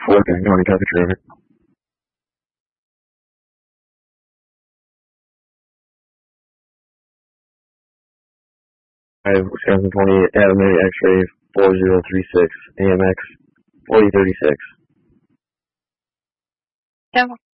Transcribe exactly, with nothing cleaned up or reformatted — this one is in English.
four, good morning, copy traffic. I have Wisconsin twenty-eight, Adam X-ray four zero three six, A M X forty thirty-six. Yeah.